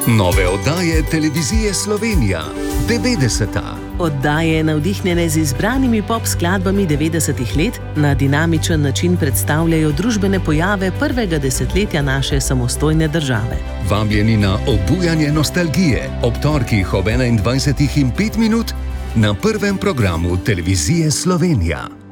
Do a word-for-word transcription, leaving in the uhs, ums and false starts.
Nove oddaje Televizije Slovenija. devetdeseta. Oddaje, navdihnjene z izbranimi pop skladbami devetdesetih let, na dinamičen način predstavljajo družbene pojave prvega desetletja naše samostojne države. Vabljeni na obujanje nostalgije ob torkih ob enaindvajsetih in pet minut na prvem programu Televizije Slovenija.